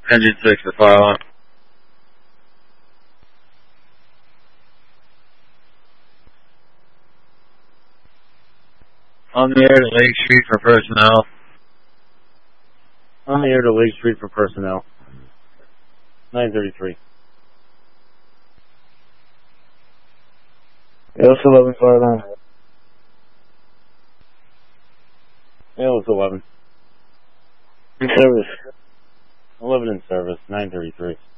Engine 6 to fire alarm. On the air to Lake Street for personnel. On the air to Lake Street for personnel. 933. AOS 11 fire alarm. AOS 11. In service. 11 in service. 933.